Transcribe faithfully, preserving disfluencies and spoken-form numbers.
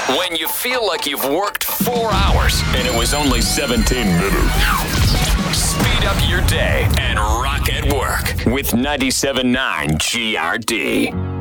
When you feel like you've worked four hours and it was only seventeen minutes. Speed up your day and rock at work with ninety-seven point nine G R D.